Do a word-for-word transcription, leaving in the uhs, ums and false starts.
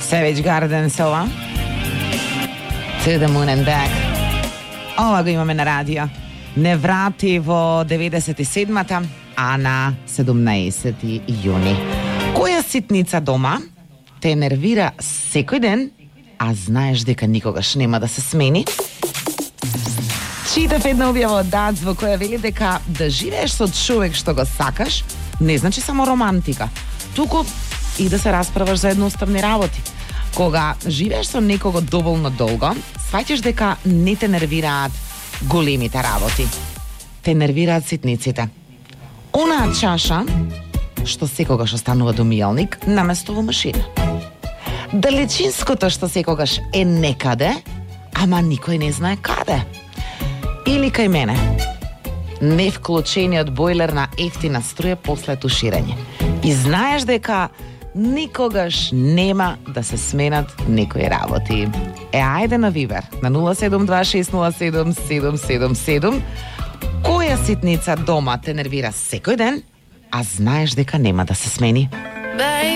Savage Garden се ова. To the Moon and Back. Ова го имаме на радио. Не врати во деветдесет и седмата, а на седумнаесети јуни. Која ситница дома те нервира секој ден, а знаеш дека никогаш нема да се смени? Читав една објава од дац во која вели дека да живееш со човек што го сакаш не значи само романтика, туку и да се расправаш за едноставни работи. Кога живееш со некого доволно долго, сваќаш дека не те нервираат големите работи. Те нервираат ситниците. Онаа чаша што секогаш останува до мијалник наместо во машина. Далечинското што секогаш е некаде, ама никој не знае каде. Или кај мене. Невклучениот бойлер на ефтина струја после туширање. И знаеш дека никогаш нема да се сменат некои работи. Е, ајде на Вибер, на нула седум два шест нула седум седум седум седум. Која ситница дома те нервира секој ден, а знаеш дека нема да се смени?